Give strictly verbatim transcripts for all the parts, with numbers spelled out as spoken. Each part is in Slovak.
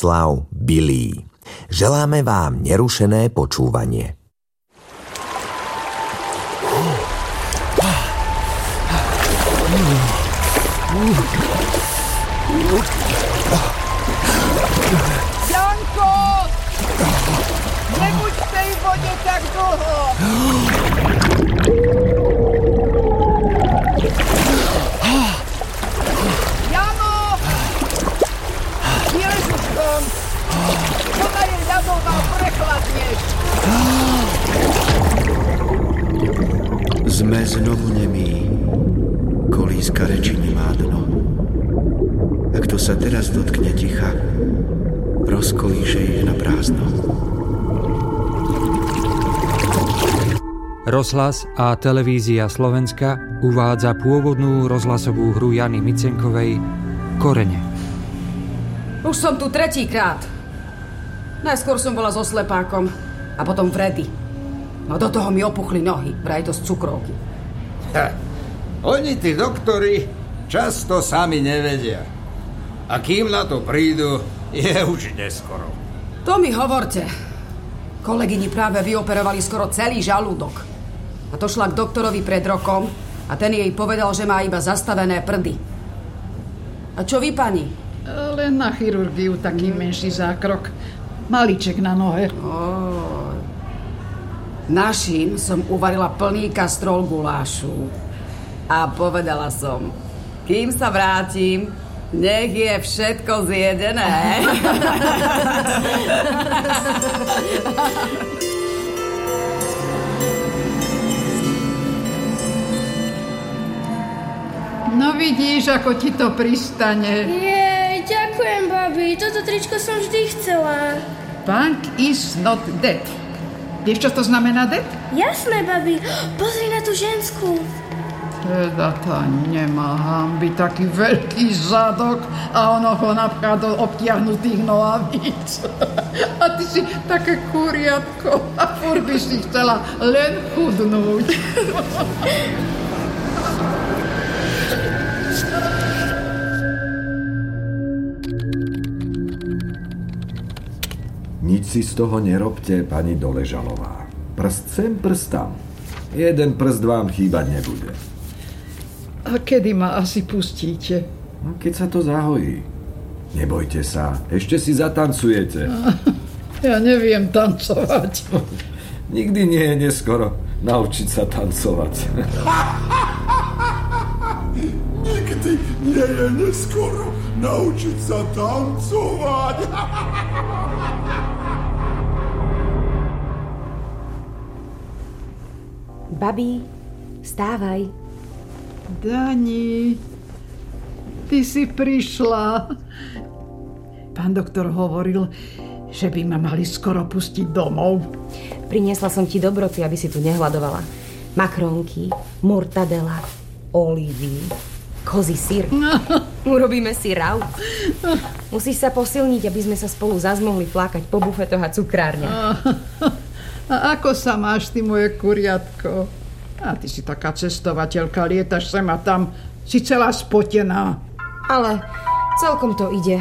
Miroslav Bilý. Želáme vám nerušené počúvanie. Janko! Nebuď v tej vode tak dlho! Jano! Ježiškom! Ona je ľadová, prechladneš! Sme znovu nemí. Kolíska reči nemá dno. A kto sa teraz dotkne ticha, rozkolíše ich na prázdno. Rozhlas a televízia Slovenska uvádza pôvodnú rozhlasovú hru Jany Micenkovej Korene. Už som tu tretíkrát. Najskôr som bola so slepákom a potom Freddy. No do toho mi opuchli nohy, vraj to z cukrovky. Ha, oni, tí doktori, často sami nevedia. A kým na to prídu, je už neskoro. To mi hovorte. Kolegyni práve vyoperovali skoro celý žalúdok. A to šla k doktorovi pred rokom a ten jej povedal, že má iba zastavené prdy. A čo vy, pani? Len na chirurgiu taký mm. menší zákrok. Malíček na nohe. Oh. Našim som uvarila plný kastrol gulášu. A povedala som, kým sa vrátim, nech je všetko zjedené. No vidíš, ako ti to pristane. Jej, ďakujem, babi. Toto tričko som vždy chcela. Punk is not dead. Vieš, čo to znamená dead? Jasné, babi. Pozri na tú ženskú. Teda tá nemá hanby, taký veľký zadok a ono ho napchá do obtiahnutých nohavíc. A ty si také kuriatko a furt by si chcela len chudnúť. Nič si z toho nerobte, pani Doležalová. Prst sem, prst tam. Jeden prst vám chýbať nebude. A kedy ma asi pustíte? No, keď sa to zahojí. Nebojte sa, ešte si zatancujete. Ja neviem tancovať. Nikdy nie je neskoro naučiť sa tancovať. Nikdy nie je neskoro naučiť sa tancovať. Babi, vstávaj. Dani, ty si prišla. Pán doktor hovoril, že by ma mali skoro pustiť domov. Priniesla som ti dobroty, aby si tu nehľadovala. Makrónky, mortadela, olívy, kozí syr. Urobíme si raut. Musíš sa posilniť, aby sme sa spolu zas mohli flákať po bufetoch a cukrárniach. A ako sa máš, ty moje kuriatko? A ty si taká cestovateľka, lietaš sem a tam, si celá spotená. Ale celkom to ide.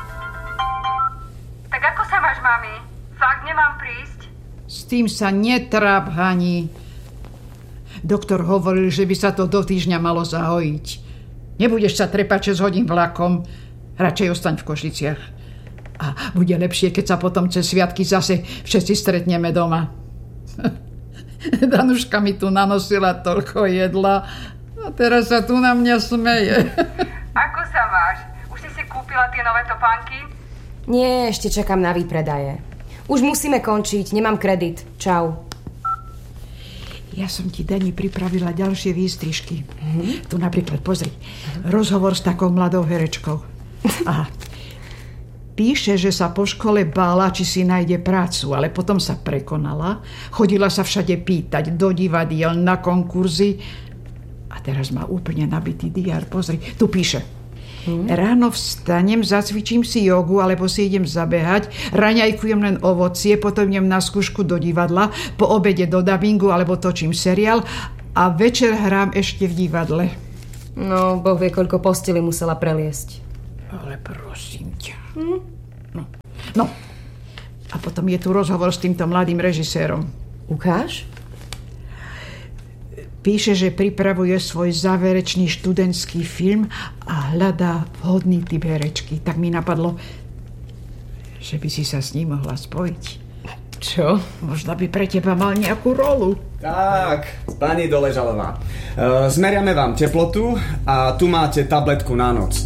Tak ako sa máš, mami? Fakt nemám prísť? S tým sa netráp, Hani. Doktor hovoril, že by sa to do týždňa malo zahojiť. Nebudeš sa trepať šesť hodín vlakom, radšej ostaň v Košiciach. A bude lepšie, keď sa potom cez sviatky zase všetci stretneme doma. Danuška mi tu nanosila toľko jedla a teraz sa tu na mňa smeje. Ako sa máš? Už si si kúpila tie nové topánky? Nie, ešte čakám na výpredaje. Už musíme končiť, nemám kredit. Čau. Ja som ti, Dani, pripravila ďalšie výstrižky. Mm-hmm. Tu napríklad, pozri, rozhovor s takou mladou herečkou. Aha. Píše, že sa po škole bála, či si nájde prácu, ale potom sa prekonala. Chodila sa všade pýtať, do divadiel, na konkurzy. A teraz má úplne nabitý diár. Pozri, tu píše. Hmm. Ráno vstanem, zacvičím si jogu, alebo si idem zabehať, raňajkujem len ovocie, potom idem na skúšku do divadla, po obede do dabingu, alebo točím seriál a večer hrám ešte v divadle. No, Boh vie, koľko posteli musela preliesť. Ale prosím ťa. Hmm? No. No, a potom je tu rozhovor s týmto mladým režisérom. Ukáž? Píše, že pripravuje svoj záverečný študentský film a hľadá vhodný typ herečky. Tak mi napadlo, že by si sa s ním mohla spojiť. Čo? Možno by pre teba mal nejakú rolu. Tak, pani Doležalová. E, zmeriame vám teplotu a tu máte tabletku na noc.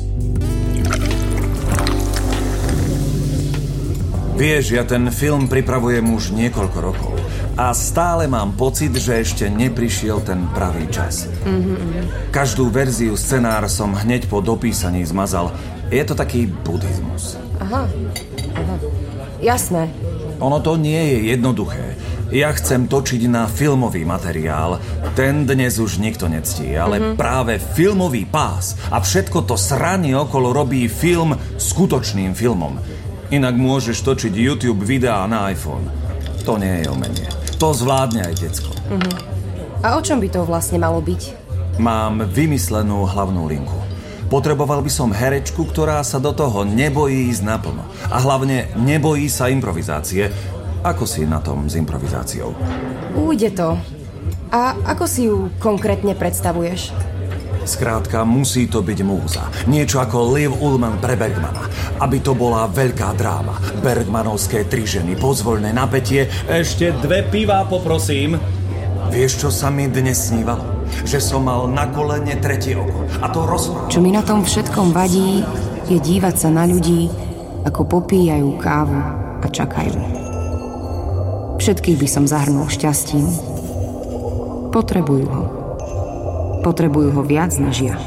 Vieš, ja ten film pripravujem už niekoľko rokov a stále mám pocit, že ešte neprišiel ten pravý čas. Mm-hmm. Každú verziu scenár som hneď po dopísaní zmazal. Je to taký buddhizmus. Aha, aha. Jasné. Ono to nie je jednoduché. Ja chcem točiť na filmový materiál. Ten dnes už nikto nectí, ale mm-hmm. práve filmový pás a všetko to sranie okolo robí film skutočným filmom. Inak môžeš točiť YouTube videá na iPhone. To nie je umenie. To zvládne aj decko. Uh-huh. A o čom by to vlastne malo byť? Mám vymyslenú hlavnú linku. Potreboval by som herečku, ktorá sa do toho nebojí ísť naplno. A hlavne nebojí sa improvizácie. Ako si na tom s improvizáciou? Ujde to. A ako si ju konkrétne predstavuješ? Skrátka, musí to byť múza. Niečo ako Liv Ullmann pre Bergmana. Aby to bola veľká dráma. Bergmanovské tri ženy, pozvoľné napätie. Ešte dve pivá, poprosím. Vieš, čo sa mi dnes snívalo? Že som mal na kolene tretie oko. A to rozprával. Čo mi na tom všetkom vadí, je dívať sa na ľudí, ako popíjajú kávu a čakajú. Všetkých by som zahrnul šťastím. Potrebujú ho. Potrebujú ho viac než ja.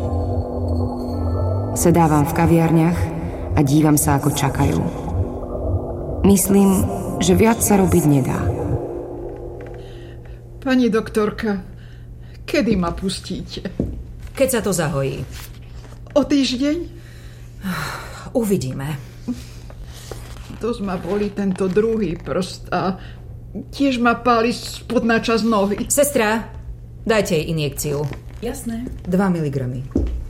Sedávam v kaviarniach a dívam sa, ako čakajú. Myslím, že viac sa robiť nedá. Pani doktorka, kedy ma pustíte? Keď sa to zahojí. O týždeň? Uvidíme. Dosť ma bolí tento druhý prst a tiež ma páli spodná časť nohy. Sestra, dajte jej injekciu. Jasné. Dva miligramy.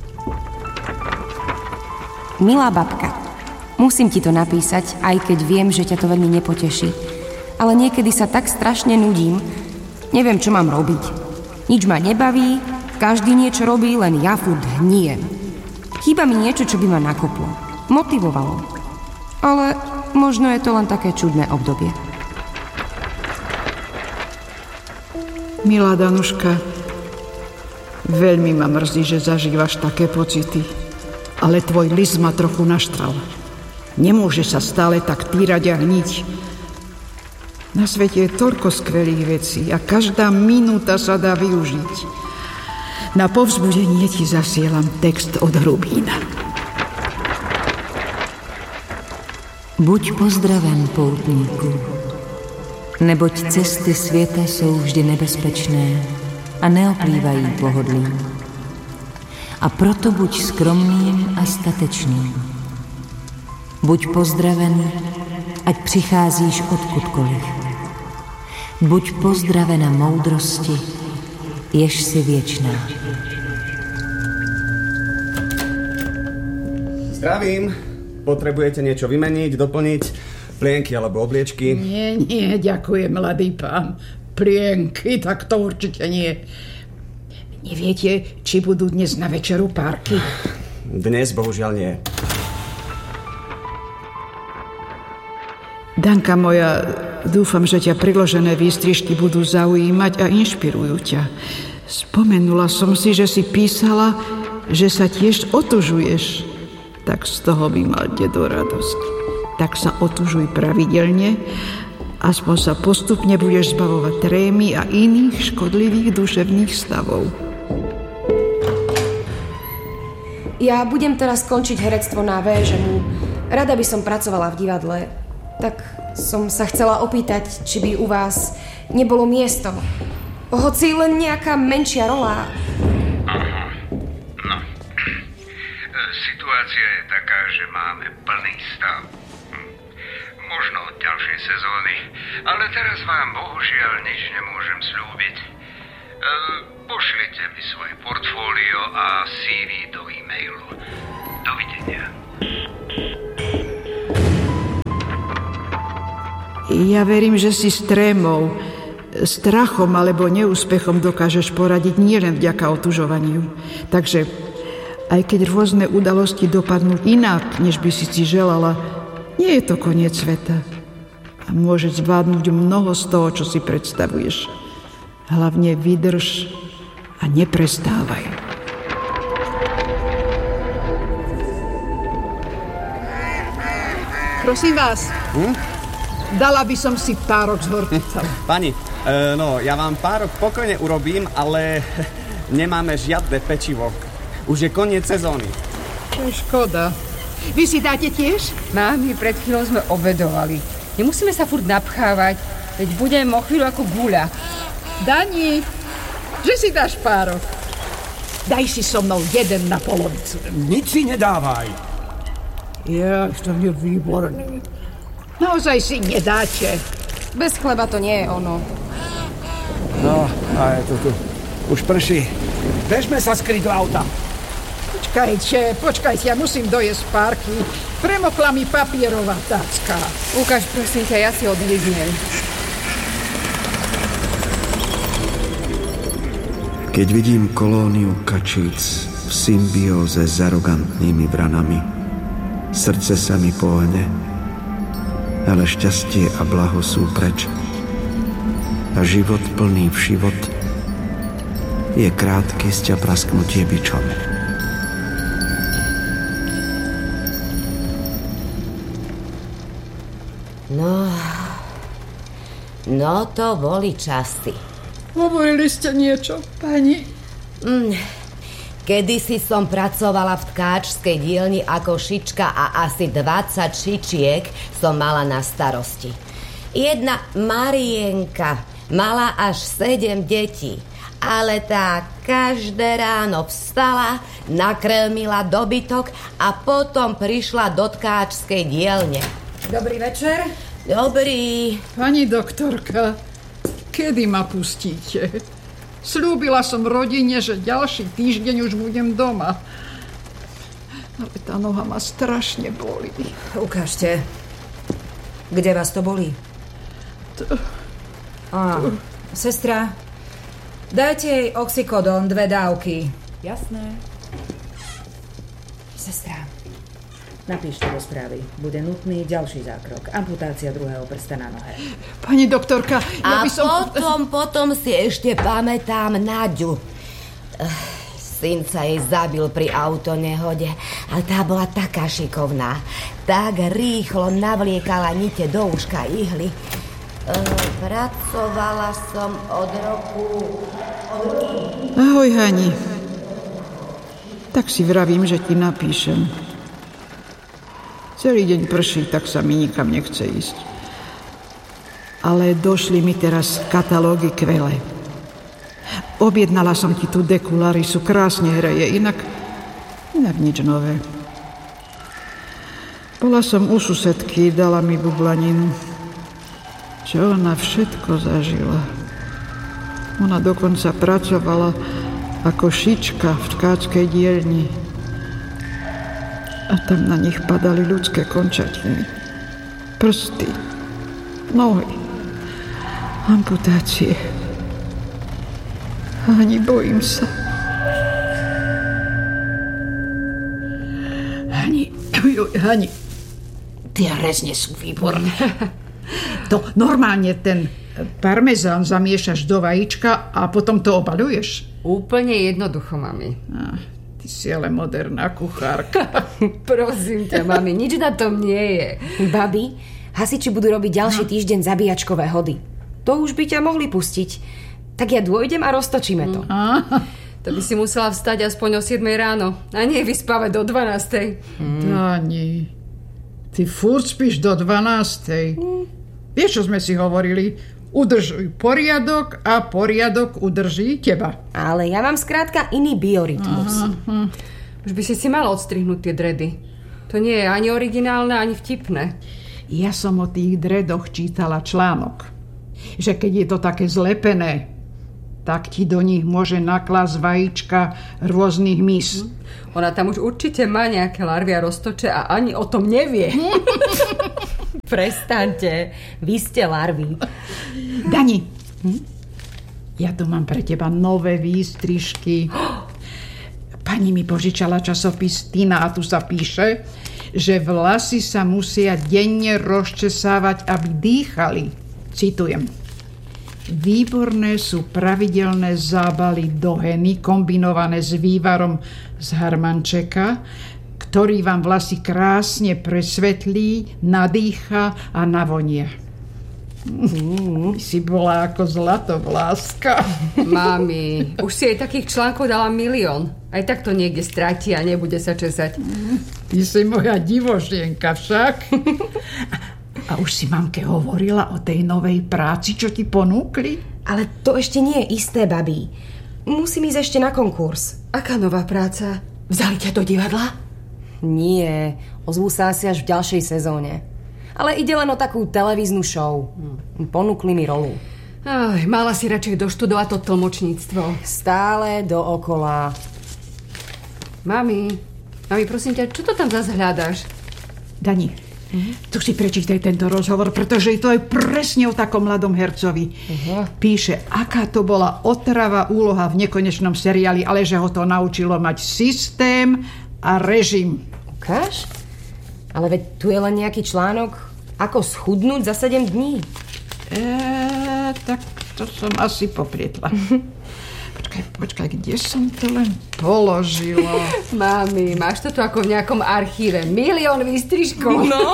Milá babka, musím ti to napísať, aj keď viem, že ťa to veľmi nepoteší. Ale niekedy sa tak strašne nudím. Neviem, čo mám robiť. Nič ma nebaví, každý niečo robí, len ja furt hnijem. Chýba mi niečo, čo by ma nakoplo. Motivovalo. Ale možno je to len také čudné obdobie. Milá Danuška, veľmi ma mrzí, že zažívaš také pocity. Ale tvoj list ma trochu naštral. Nemôže sa stále tak týrať a hniť. Na svete je toľko skvelých vecí a každá minúta sa dá využiť. Na povzbudenie ti zasielam text od Hrubína. Buď pozdraven, poutníku, neboť cesty světa jsou vždy nebezpečné a neoplývají pohodlím. A proto buď skromným a statečným. Buď pozdraven, ať přicházíš odkudkoliv. Buď pozdravena moudrosti, jež si věčná. Zdravím. Potrebujete niečo vymeniť, doplniť? Plienky alebo obliečky? Nie, nie, ďakujem, mladý pán. Plienky, tak to určite nie. Neviete, či budú dnes na večeru párky? Dnes bohužiaľ nie. Danka moja, dúfam, že ťa priložené výstrižky budú zaujímať a inšpirujú ťa. Spomenula som si, že si písala, že sa tiež otužuješ. Tak z toho by mal dedo radosť. Tak sa otužuj pravidelne, aspoň sa postupne budeš zbavovať trémy a iných škodlivých duševných stavov. Ja budem teraz skončiť herectvo na vé ž em u. Rada by som pracovala v divadle. Tak som sa chcela opýtať, či by u vás nebolo miesto. Hoci len nejaká menšia rola. Situácia je taká, že máme plný stav. Hm. Možno od ďalšej sezóny, ale teraz vám bohužiaľ nič nemôžem sľúbiť. E, pošlite mi svoje portfólio a cé vé do e-mailu. Dovidenia. Ja verím, že si s trémou, strachom alebo neúspechom dokážeš poradiť nielen vďaka otužovaniu. Takže aj keď rôzne udalosti dopadnú inak, než by si si želala, nie je to koniec sveta. A môžeš zvládnuť mnoho z toho, čo si predstavuješ. Hlavne vydrž a neprestávaj. Prosím vás, hm? dala by som si párok s horticou. Pani, e, no ja vám párok pokojne urobím, ale nemáme žiadne pečivo. Už je koniec sezóny. To je škoda. Vy si dáte tiež? Mami, pred chvíľou sme obedovali. Nemusíme sa furt napchávať, veď budem o chvíľu ako guľa. Dani, že si dáš párok? Daj si so mnou jeden na polovicu. Nič si nedávaj. Ja, to je výborný. Naozaj si nedáte. Bez chleba to nie je ono. No, a je to tu. Už prší. Bežme sa skryť do auta. Počkajte, počkajte, ja musím dojesť párky. Premokla mi papierová tácka. Ukáž, prosím ťa, ja si odliznem. Keď vidím kolóniu kačíc v symbióze s arogantnými vranami, srdce sa mi pohne, ale šťastie a blaho sú preč. A život plný všivot je krátky sťa prasknutie bičom. No, no to boli časy. Hovorili ste niečo, pani? Mm, kedysi som pracovala v tkáčskej dielni ako šička a asi dvadsať šičiek som mala na starosti. Jedna Marienka mala až sedem detí, ale tá každé ráno vstala, nakrmila dobytok a potom prišla do tkáčskej dielne. Dobrý večer. Dobrý. Pani doktorka, kedy ma pustíte? Sľúbila som rodine, že ďalší týždeň už budem doma. Ale tá noha ma strašne bolí. Ukážte. Kde vás to bolí? To... Á, sestra, dajte jej oxykodón, dve dávky. Jasné. Sestra, napíšte do správy. Bude nutný ďalší zákrok. Amputácia druhého prsta na nohe. Pani doktorka, ja A by som... potom, potom si ešte pamätám Naďu. Syn sa jej zabil pri autonehode, ale tá bola taká šikovná. Tak rýchlo navliekala nite do uška ihly. E, pracovala som od roku... Od... Ahoj, Hani. Tak si vravím, že ti napíšem. Celý deň prší, tak sa mi nikam nechce ísť. Ale došli mi teraz katalógy kvele. Objednala som ti tu Dekularisu, krásne hreje, inak, inak nič nové. Bola som u susedky, dala mi bublaninu. Čo ona všetko zažila. Ona dokonca pracovala ako šička v tkáčkej dielni. A tam na nich padali ľudské končatiny. Prsty, nohy, amputácie. Ani bojím sa. Hani, Hani, tie rezne sú výborné. To normálne ten parmezán zamiešaš do vajíčka a potom to obaľuješ? Úplne jednoducho, mami. Ah, ty si ale moderná kuchárka. Prosím ťa, mami, nič na tom nie je. Babi, hasiči budú robiť ďalší no. týždeň zabíjačkové hody. To už by ťa mohli pustiť. Tak ja dôjdem a roztočíme to. Mm. To by si musela vstať aspoň o siedmej ráno a nie vyspávať do dvanástej. Mm. Dani, ty furt spíš do dvanástej. Mm. Vieš, čo sme si hovorili? Udržuj poriadok a poriadok udrží teba. Ale ja mám skrátka iný biorytmus. Aha. Už by si si mala odstrihnúť tie dredy. To nie je ani originálne, ani vtipné. Ja som o tých dredoch čítala článok. Že keď je to také zlepené, tak ti do nich môže naklásť vajíčka rôznych mys. Ona tam už určite má nejaké larvy a roztoče a ani o tom nevie. Prestaňte, vy ste larvy. Dani, hm? Ja tu mám pre teba nové výstrižky. Pani mi požičala časopis Tina a tu sa píše, že vlasy sa musia denne rozčesávať, aby dýchali. Citujem. Výborné sú pravidelné zábaly do heny kombinované s vývarom z harmančeka, ktorý vám vlasy krásne presvetlí, nadýcha a navonia. Mm, si bola ako zlatovláska. Mami, už si aj takých článkov dala milión. Aj tak to niekde stratí a nebude sa česať. Ty si moja divožienka však. A už si mamke hovorila o tej novej práci, čo ti ponúkli? Ale to ešte nie je isté, babí. Musím ísť ešte na konkurs. Aká nová práca? Vzali ťa do divadla? Nie, ozvú sa asi až v ďalšej sezóne. Ale ide len o takú televíznu show. Ponúkli mi rolu. Aj, mala si radšej doštudovať to tlmočníctvo. Stále dookola. Mami, mami, prosím ťa, čo to tam zase hľadáš? Dani, mm-hmm. tu si prečítaj tento rozhovor, pretože je to aj presne o takom mladom hercovi. Uh-huh. Píše, aká to bola otravá úloha v nekonečnom seriáli, ale že ho to naučilo mať systém a režim. Ukáž? Ale veď tu je len nejaký článok, ako schudnúť za sedem dní. Eee, tak to som asi poprietla. Počkaj, počkaj, kde som to len položila? Mami, máš to tu ako v nejakom archíve. Milión výstrižkov. No.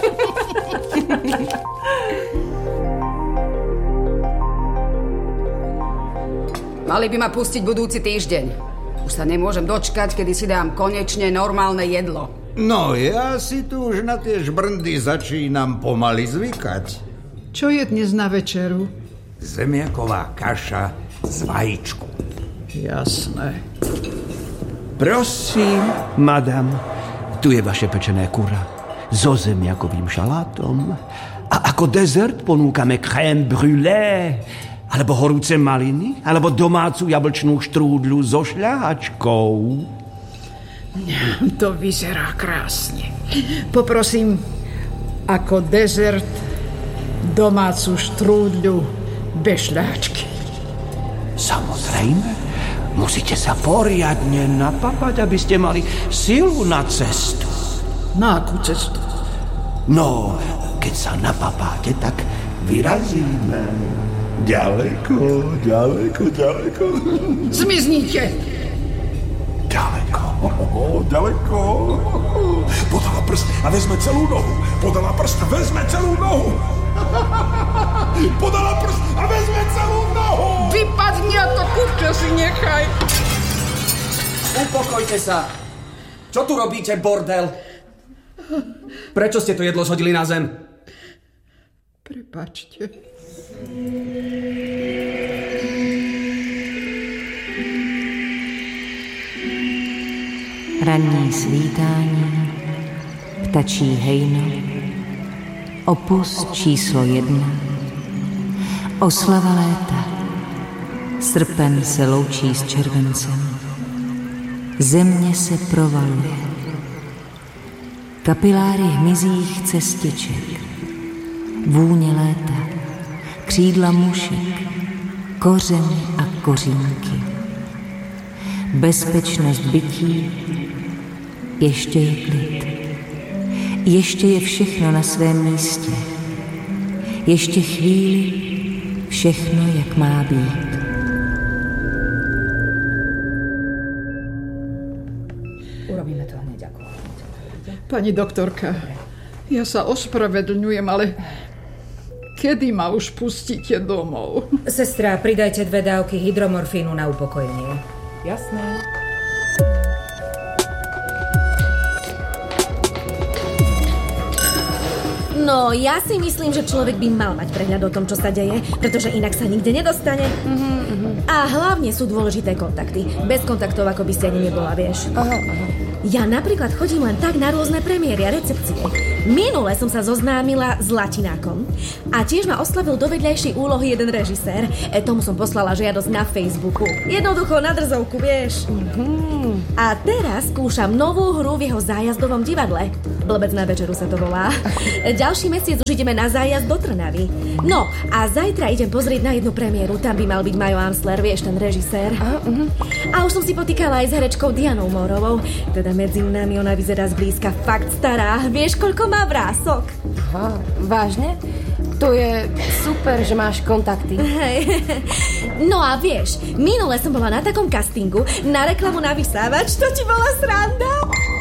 Mali by ma pustiť budúci týždeň. Už sa nemôžem dočkať, kedy si dám konečne normálne jedlo. No, ja si tu už na tie žbrndy začínam pomaly zvykať. Čo je dnes na večeru? Zemiaková kaša z vajíčku. Jasné. Prosím, madam, tu je vaše pečené kura so zemiakovým šalátom. A ako dezert ponúkame crème brûlée, alebo horúce maliny, alebo domácu jablčnú štrúdlu so šľahačkou. To vyzerá krásne. Poprosím ako dezert domácu štrúdľu bez šľahačky. Samozrejme, musíte sa poriadne napapať, aby ste mali silu na cestu. Na akú cestu? No, keď sa napapáte, tak vyrazíme. Ďaleko, ďaleko, ďaleko. Zmiznite! Ďaleko, ďaleko. Podala prst a vezme celú nohu. Podala prst a vezme celú nohu. Podala prst a vezme celú nohu. Vypadni a to kurča si nechaj. Upokojte sa. Čo tu robíte, bordel? Prečo ste to jedlo zhodili na zem? Prepáčte. Ranní svítání, ptačí hejno, opus číslo jedna, oslava léta, srpen se loučí s červencem, země se provaluje, kapiláry hmyzích cestiček, vůně léta, křídla mušek, kořeny a kořínky, bezpečnost bytí, ještě je klid. Ještě je všechno na svém místě. Ještě chvíli všechno, jak má být. Urobíme to hneď ako. Pani doktorka, ja sa ospravedlňujem, ale kedy ma už pustíte domov? Sestra, pridajte dve dávky hydromorfínu na upokojenie. Jasné. No, ja si myslím, že človek by mal mať prehľad o tom, čo sa deje, pretože inak sa nikde nedostane. Uh-huh, uh-huh. A hlavne sú dôležité kontakty. Bez kontaktov, ako by si ani nebola, vieš. Aha, aha. Ja napríklad chodím len tak na rôzne premiéry a recepcie. Minule som sa zoznámila s Latinákom a tiež ma oslavil do vedľajšej úlohy jeden režisér. E, tomu som poslala žiadosť na Facebooku. Jednoducho na drzovku, vieš. Uh-huh. A teraz skúšam novú hru v jeho zájazdovom divadle. Blbec na večeru sa to volá. Ďalší mesiac už ideme na zájazd do Trnavy. No, a zajtra idem pozrieť na jednu premiéru. Tam by mal byť Majo Amsler, vieš, ten režisér. A, uh-huh. a už som si potýkala aj s herečkou Dianou Mórovou. Teda medzi nami ona vyzerá zblízka fakt stará. Vieš, koľko má vrások? Aha, vážne? To je super, že máš kontakty. Hej. No a vieš, minule som bola na takom castingu na reklamu na vysávač. To ti bola sranda?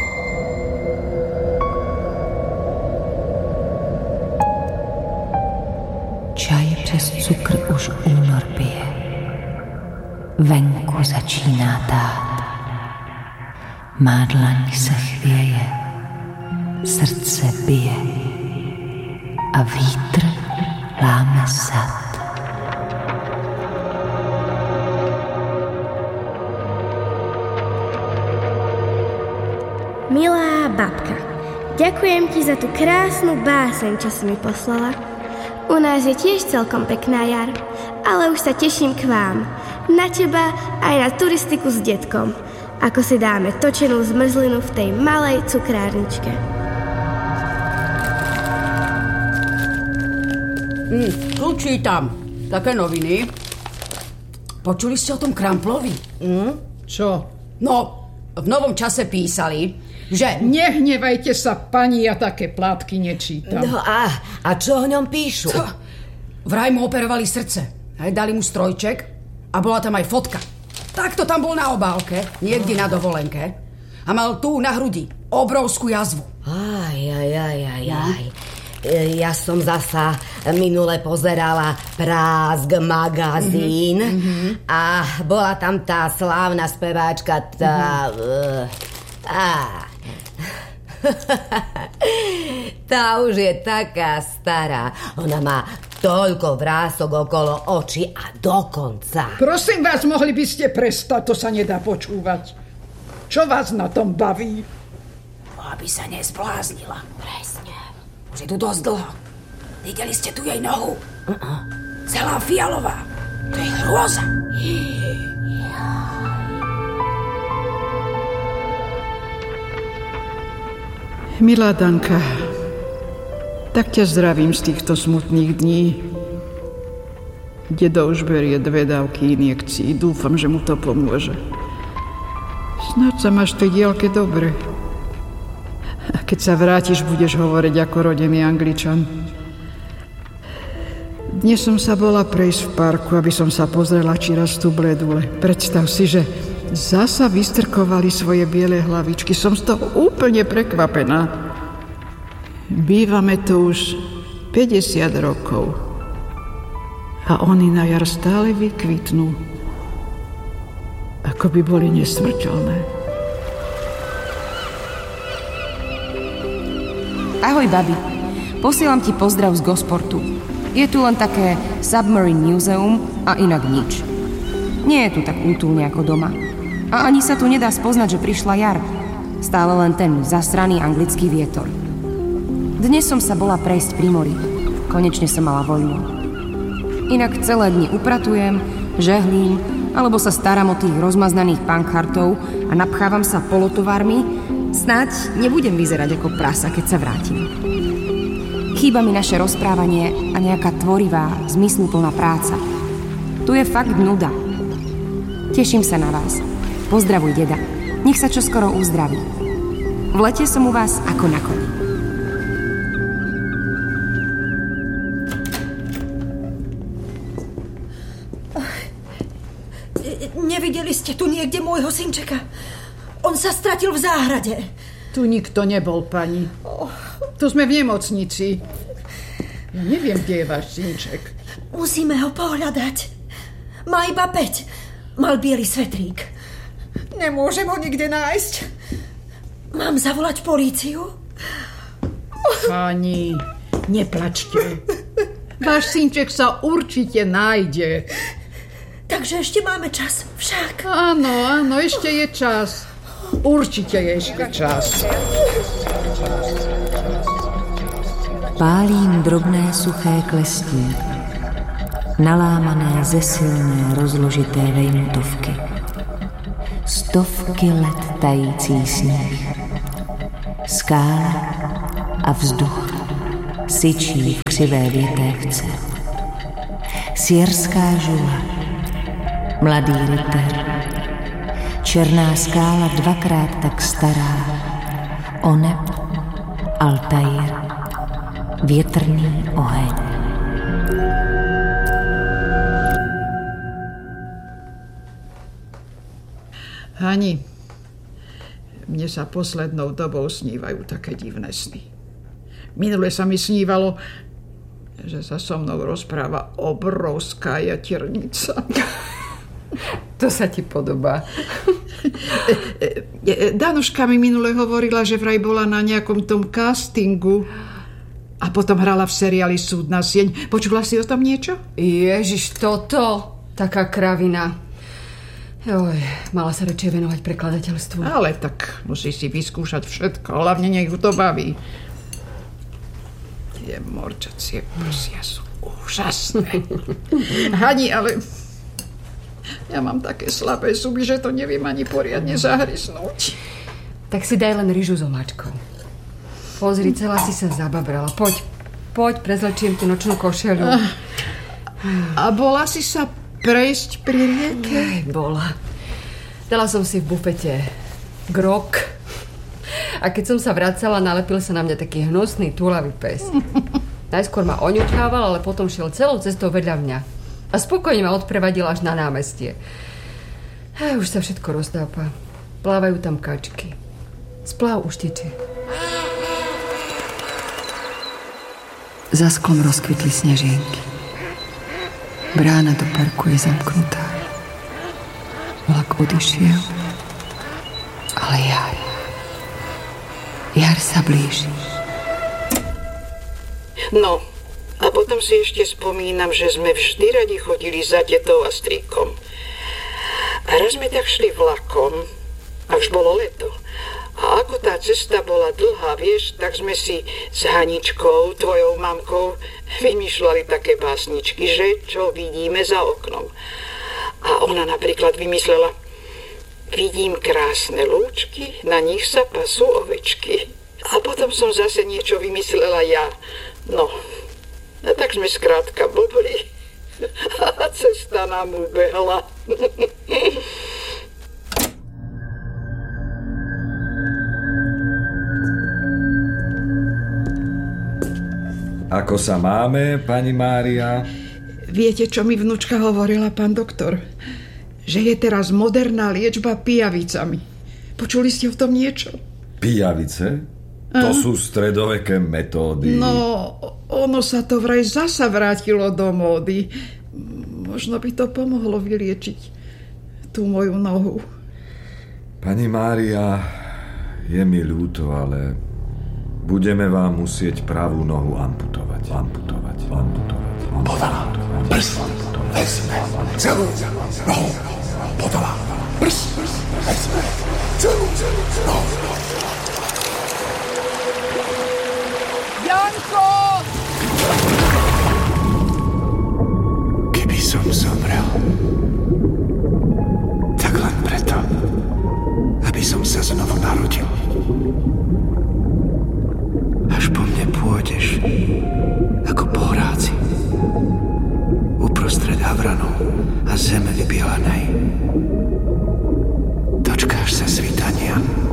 Čaj přes cukr už únor pije. Venku začíná tát. Má dlaň se chvěje. Srdce bije. A vítr láme sad. Milá babka, ďakujem ti za tú krásnu báseň, čo si mi poslala. U nás je tiež celkom pekná jar, ale už sa teším k vám. Na teba aj na turistiku s detkom. Ako si dáme točenú zmrzlinu v tej malej cukrárničke. Mm, kľúči tam. Také noviny. Počuli ste o tom Kramplovi? Mm? Čo? No, v Novom čase písali, že... Nehnevajte sa, pani, ja také plátky nečítam. No a, a čo o ňom píšu? Co? Vraj mu operovali srdce. Aj dali mu strojček a bola tam aj fotka. Takto tam bol na obálke, niekde na dovolenke. A mal tu na hrudi obrovskú jazvu. Aj, aj, aj, aj, aj. Ja som zasa minule pozerala Prásk magazín mm-hmm. a bola tam tá slávna speváčka, tá... Mm-hmm. Á. Tá už je taká stará. Ona má toľko vrások okolo očí a dokonca... Prosím vás, mohli by ste prestať, to sa nedá počúvať. Čo vás na tom baví? Aby sa nezbláznila. Presne. Už je tu dosť dlho. Videli ste tu jej nohu? Uh-uh. Celá fialová. To je hrôza. Milá Danka, tak ťa zdravím z týchto smutných dní. Dedo už berie dve dávky injekcií. Dúfam, že mu to pomôže. Snáď sa máš v tej diaľke dobre. A keď sa vrátiš, budeš hovoriť ako rodený Angličan. Dnes som sa bola prejsť v parku, aby som sa pozrela, či rastú bledule. Predstav si, že zasa vystrkovali svoje biele hlavičky. Som z toho úplne prekvapená. Bývame tu už päťdesiat rokov. A oni na jar stále vykvitnú. Ako by boli nesmrteľné. Ahoj, babi. Posielam ti pozdrav z Gosportu. Je tu len také Submarine Museum a inak nič. Nie je tu tak útulne ako doma. A ani sa tu nedá spoznať, že prišla jar. Stále len ten zasraný anglický vietor. Dnes som sa bola prejsť pri mori. Konečne som mala voľno. Inak celé dni upratujem, žehlím, alebo sa starám o tých rozmaznaných pankhartov a napchávam sa polotovármi. Snáď nebudem vyzerať ako prasa, keď sa vrátim. Chýba mi naše rozprávanie a nejaká tvorivá, zmysluplná práca. Tu je fakt nuda. Teším sa na vás. Pozdravuj, deda. Nech sa čoskoro uzdraví. V lete som u vás ako na koni. Nevideli ste tu niekde môjho synčeka? On sa stratil v záhrade. Tu nikto nebol, pani. Tu sme v nemocnici. Ja neviem, kde je váš synček. Musíme ho pohľadať. Má iba päť. Mal biely svetrík. Nemôžem ho nikde nájsť. Mám zavolať políciu? Pani, neplačte. Váš synček sa určite nájde. Takže ešte máme čas, však. Áno, áno, ešte je čas. Určite je ešte čas. Pálím drobné suché klestí, nalámané ze silné rozložité vejmutovky. Stovky let tající sníh. Skály a vzduch syčí v křivé větévce. Sierská žula, mladý rytter, černá skála dvakrát tak stará, Oneb, Altair, větrný oheň. Hani, mne sa poslednou dobou snívajú také divné sny. Minule sa mi snívalo, že sa so mnou rozpráva obrovská jaternica. To sa ti podobá. Danuška mi minule hovorila, že vraj bola na nejakom tom castingu a potom hrala v seriáli Súdna sieň. Počula si o tom niečo? Ježiš, toto, taká kravina. Joj, mala sa radšej venovať prekladateľstvu. Ale tak musí si vyskúšať všetko, hlavne nech ju to baví. Tie morčacie prsia sú úžasné. Hani, ale ja mám také slabé zuby, že to neviem ani poriadne zahryznúť. Tak si daj len ryžu s omáčkou. Pozri, celá si sa zababrala. Poď, poď, prezlečiem tú nočnú košeľu. A, a bola si sa prejsť pri rieke? Aj, bola. Dala som si v bufete grok. A keď som sa vracala, nalepil sa na mňa taký hnusný, túlavý pes. Najskôr ma oňuchával, ale potom šiel celou cestou vedľa mňa. A spokojne ma odprevadil až na námestie. A už sa všetko rozdápa. Plávajú tam kačky. Spláv už teče. Za sklom rozkvitli snežienky. Brána do parku je zamknutá. Vlak odišiel. Ale jar. Jar sa blíži. No, a potom si ešte spomínam, že sme vždy radi chodili za tetou a strýkom. A raz sme tak šli vlakom a už bolo leto. A ako tá cesta bola dlhá, vieš, tak sme si s Haničkou, tvojou mamkou, vymýšľali také básničky, že čo vidíme za oknom. A ona napríklad vymyslela: vidím krásne lúčky, na nich sa pasú ovečky. A potom som zase niečo vymyslela ja. No, a tak sme skrátka blbli. A cesta nám ubehla. Ako sa máme, pani Mária? Viete, čo mi vnúčka hovorila, pán doktor? Že je teraz moderná liečba pijavicami. Počuli ste o tom niečo? Pijavice? To sú stredoveké metódy. No, ono sa to vraj zasa vrátilo do módy. Možno by to pomohlo vyliečiť tú moju nohu. Pani Mária, je mi ľúto, ale budeme vám musieť pravú nohu amputovať. Amputovať, amputovať. Podala prst, vezme celú nohu. Podala prst, vezme celú nohu. Janko! Keby som zomrel, tak len preto, aby som sa znovu narodil. Až po mne pôjdeš ako po hráci uprostred havranov a zeme vybielenej. Dočkáš sa svítania.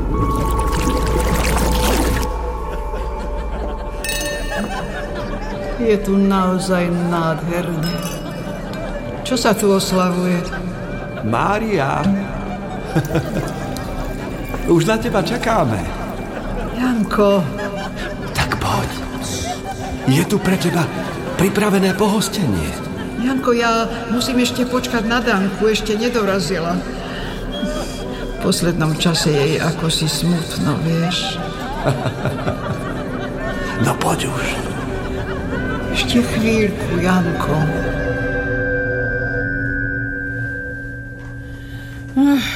Je tu naozaj nádherné. Čo sa tu oslavuje? Mária. Už na teba čakáme. Janko. Tak poď. Je tu pre teba pripravené pohostenie. Janko, ja musím ešte počkať na Danku, ešte nedorazila. V poslednom čase jej ako si smutno, vieš. No poď už. Ešte chvíľku, Janko. Ach,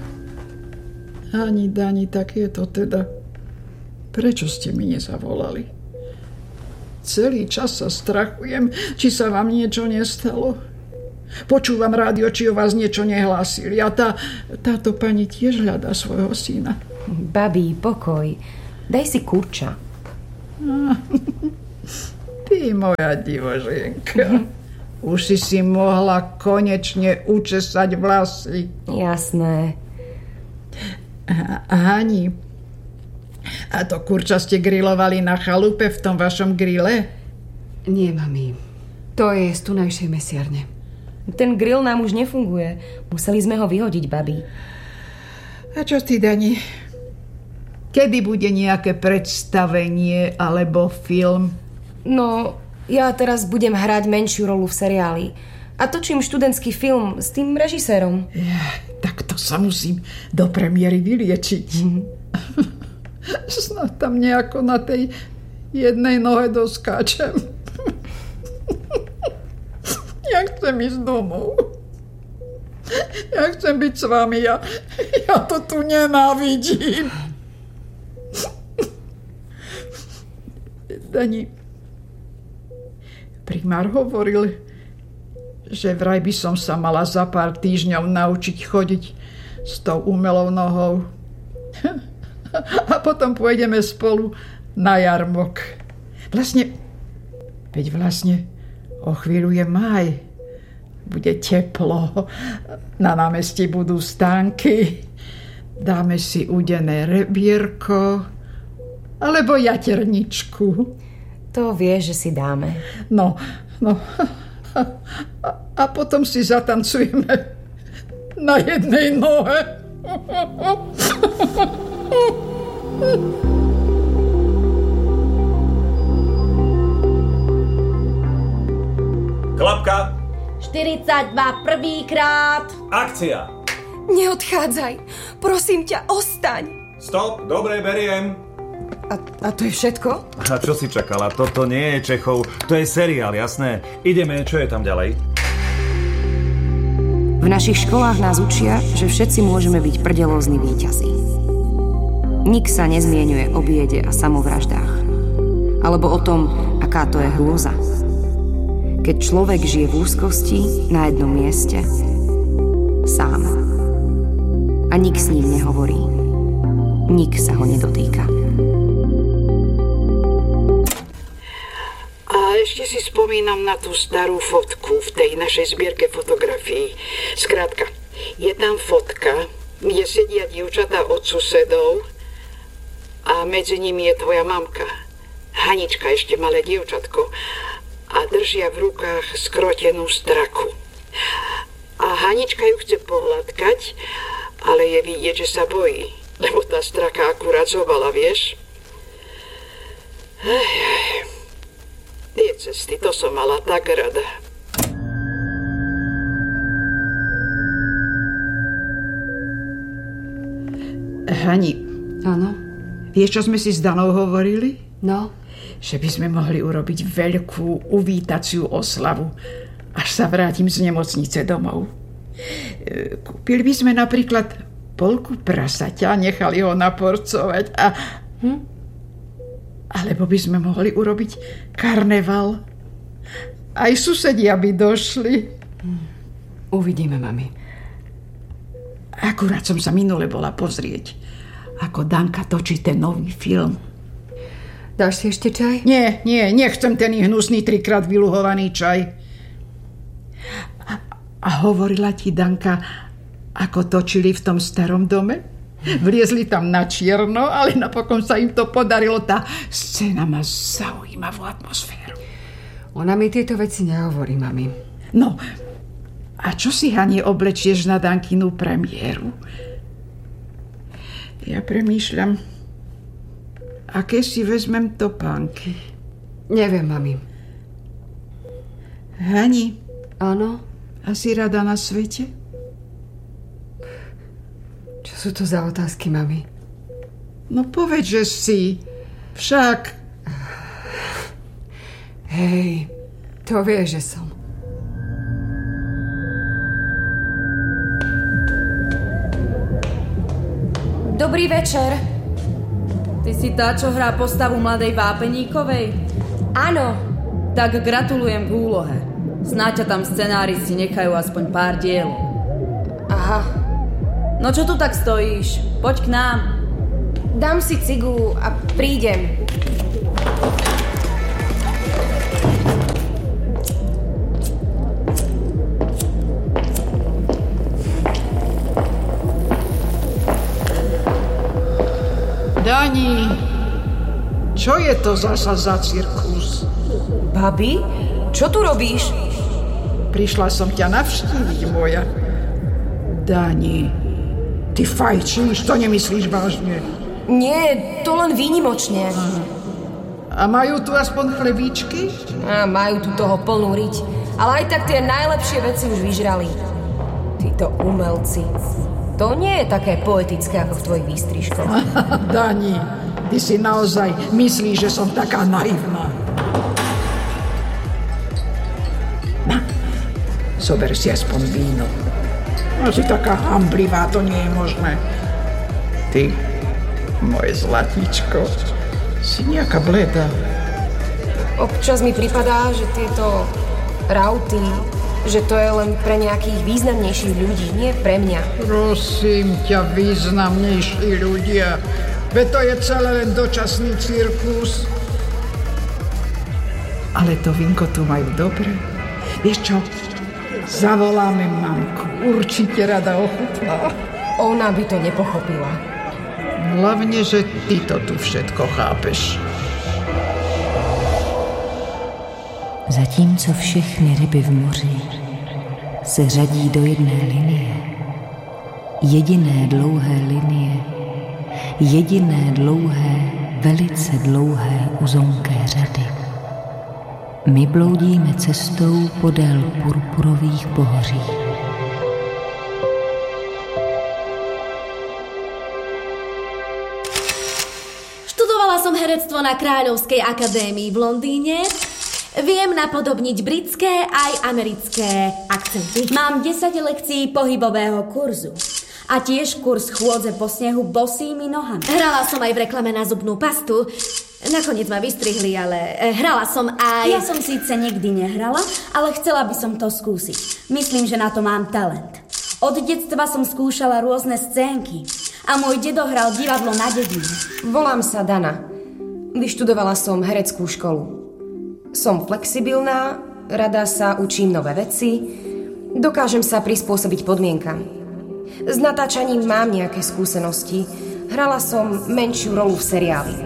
ani Dani, tak je to teda. Prečo ste mi nezavolali? Celý čas sa strachujem, či sa vám niečo nestalo. Počúvam rádio, či o vás niečo nehlásili. A tá, táto pani tiež hľadá svojho syna. Babí, pokoj. Daj si kurča. Ty, moja divoženka. Už si si mohla konečne učesať vlasy. Jasné. Hani, a to kurča ste grilovali na chalupe v tom vašom grille? Nie, mami. To je z tunajšej mesiarne. Ten grill nám už nefunguje. Museli sme ho vyhodiť, babi. A čo ty, Dani? Kedy bude nejaké predstavenie alebo film? No, ja teraz budem hrať menšiu rolu v seriáli. A točím študentský film s tým režisérom. Ja, tak to sa musím do premiéry vyliečiť. Mm. Snad tam nejako na tej jednej nohe doskáčem. Ja chcem ísť domov. Ja chcem byť s vami. Ja, ja to tu nenávidím. Dani, primár hovoril, že vraj by som sa mala za pár týždňov naučiť chodiť s tou umelou nohou. A potom pôjdeme spolu na jarmok. Vlastne, veď vlastne o chvíľu je máj. Bude teplo. Na námestí budú stánky. Dáme si udené rebierko alebo jaterničku. To vieš, že si dáme. No, no. A, a, a potom si zatancujeme na jednej nohe. Klapka. štyridsaťdva prvýkrát. Akcia. Neodchádzaj. Prosím ťa, ostaň. Stop, dobre, beriem. A, a to je všetko? A čo si čakala? Toto nie je Čechov, to je seriál, jasné. Ideme, čo je tam ďalej? V našich školách nás učia, že všetci môžeme byť prdelózni víťazi. Nik sa nezmienuje o biede a samovraždách. Alebo o tom, aká to je hrôza. Keď človek žije v úzkosti na jednom mieste, sám. A nik s ním nehovorí. Nik sa ho nedotýka. A ešte si spomínam na tú starú fotku v tej našej zbierke fotografií. Skrátka, je tam fotka, kde sedia dievčatá od susedov a medzi nimi je tvoja mamka. Hanička, ešte malé dievčatko. A držia v rukách skrotenú straku. A Hanička ju chce pohľadkať, ale je vidieť, že sa bojí, lebo tá straka akurát zobala, vieš? Ej, ej. Tie cesty, to som mala tak rada. Hani. Áno? Vieš, čo sme si s Danou hovorili? No? Že by sme mohli urobiť veľkú uvítaciu oslavu, až sa vrátim z nemocnice domov. Kúpili by sme napríklad polku prasaťa, nechali ho naporcovať a... Hm? Alebo by sme mohli urobiť karneval. Aj susedia by došli. Hm. Uvidíme, mami. Akurát som sa minule bola pozrieť, ako Danka točí ten nový film. Dáš si ešte čaj? Nie, nie, nechcem ten hnusný trikrát vyluhovaný čaj. A, a hovorila ti Danka, ako točili v tom starom dome? Vliezli tam na čierno, ale napokon sa im to podarilo. Tá scéna má zaujímavú atmosféru. Ona mi tieto veci nehovorí, mami. No, a čo si, Hani, oblečieš na Dankinu premiéru? Ja premýšľam, aké si vezmem topánky. Neviem, mami. Hani? Áno? A si rada na svete? Čo sú to za otázky, mami? No povedz, že si. Však. Hej, to vieš, že som. Dobrý večer. Ty si tá, čo hrá postavu mladej vápeníkovej? Áno. Tak gratulujem k úlohe. Snáď ťa tam scenáristi nechajú aspoň pár diel. Aha. No čo tu tak stojíš? Poď k nám. Dám si cigu a prídem. Dani, čo je to zasa za cirkus? Babi, čo tu robíš? Prišla som ťa navštíviť, moja. Dani, ty fajčíš, to nemyslíš vážne? Nie, to len výnimočne. A majú tu aspoň chlebíčky? A majú tu toho plnú riť. Ale aj tak tie najlepšie veci už vyžrali. Títo umelci. To nie je také poetické ako v tvojich výstrižkoch. Dani, ty si naozaj myslíš, že som taká naivná. Na, zober si aspoň víno. No si taká hamblivá, to nie je možné. Ty, moje zlatíčko, si nejaká bleda. Občas mi pripadá, že tieto rauty, že to je len pre nejakých významnejších ľudí, nie pre mňa. Prosím ťa, významnejší ľudia. Veď to je celé len dočasný cirkus. Ale to vínko tu majú dobre. Vieš čo? Zavoláme mamku. Určite rada ochutná. Ona by to nepochopila. Hlavne, že ty to tu všetko chápeš. Zatímco všechny ryby v moři se řadí do jedné linie, jediné dlouhé linie, jediné dlouhé, velice dlouhé uzonké řady. My bloudíme cestou podél purpurových pohoří. Študovala som herectvo na Kráľovskej akadémii v Londýne. Viem napodobniť britské aj americké akcenty. Mám desať lekcií pohybového kurzu. A tiež kurz chôdze po snehu bosými nohami. Hrala som aj v reklame na zubnú pastu. Nakoniec ma vystrihli, ale hrala som aj... Ja som síce nikdy nehrala, ale chcela by som to skúsiť. Myslím, že na to mám talent. Od detstva som skúšala rôzne scénky. A môj dedo hral divadlo na dedine. Volám sa Dana. Vyštudovala som hereckú školu. Som flexibilná, rada sa učím nové veci, dokážem sa prispôsobiť podmienkam. S natáčaním mám nejaké skúsenosti. Hrala som menšiu rolu v seriáli.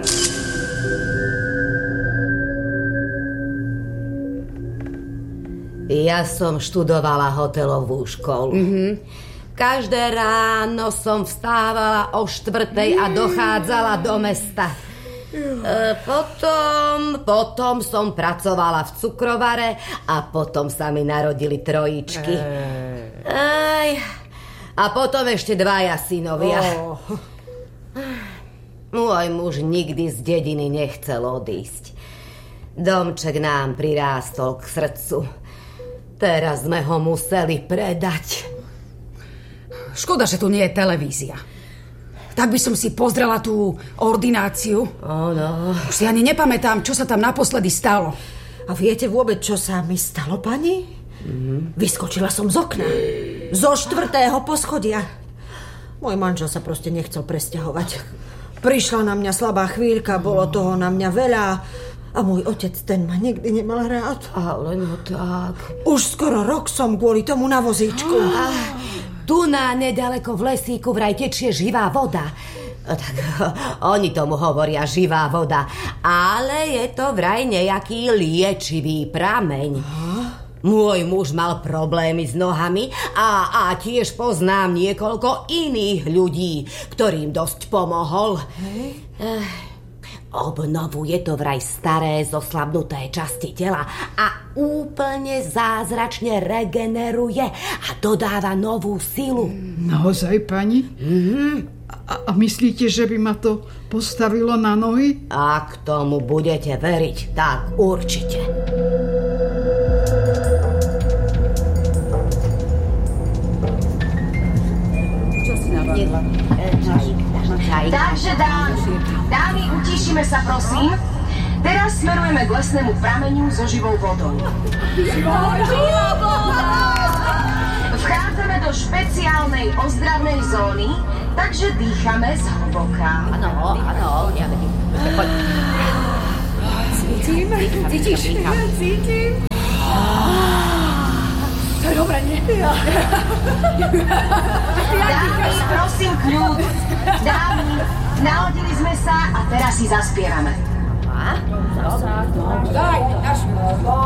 Ja som študovala hotelovú školu. Mm-hmm. Každé ráno som vstávala o štvrtej a dochádzala do mesta. E, potom, potom som pracovala v cukrovare a potom sa mi narodili trojičky. Aj, a potom ešte dvaja synovia. Oh. Môj muž nikdy z dediny nechcel odísť. Domček nám prirástol k srdcu. Teraz sme ho museli predať. Škoda, že tu nie je televízia. Tak by som si pozrela tú ordináciu. Áno. Už si ani nepamätám, čo sa tam naposledy stalo. A viete vôbec, čo sa mi stalo, pani? Mm-hmm. Vyskočila som z okna. Zo štvrtého poschodia. Môj manžel sa proste nechcel presťahovať. Prišla na mňa slabá chvíľka, bolo toho na mňa veľa. A môj otec, ten ma nikdy nemal rád. Ale no tak. Už skoro rok som kvôli tomu na vozíčku. Ah. Tu na nedaleko v lesíku vraj tečie živá voda. Tak oni tomu hovoria živá voda. Ale je to vraj nejaký liečivý prameň. Môj muž mal problémy s nohami a, a tiež poznám niekoľko iných ľudí, ktorým dosť pomohol. Hej. Obnovuje to vraj staré zoslabnuté časti tela a úplne zázračne regeneruje a dodáva novú silu. Naozaj, pani? Mm-hmm. A, a myslíte, že by ma to postavilo na nohy? Ak tomu budete veriť, tak určite. Čo si navádla? Takže dámy, dámy, utíšime sa, prosím. Teraz smerujeme k lesnému prameniu so živou vodou. Živou voda! Vchádzame do špeciálnej ozdravnej zóny, takže dýchame zhlboka. Áno, áno, ja vedím. Cítim, cítiš? Cítim. To je dobré, nie? Dámy, prosím, kľud. Dámy, Naladili sme sa a teraz si zaspievame. Daj, dáš.